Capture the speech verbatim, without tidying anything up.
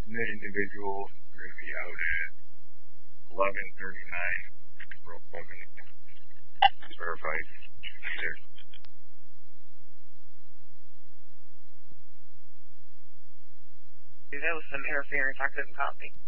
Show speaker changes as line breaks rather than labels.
The individual are going to be out at eleven thirty-nine. We're eleven verified. There.
That was some interference I couldn't copy.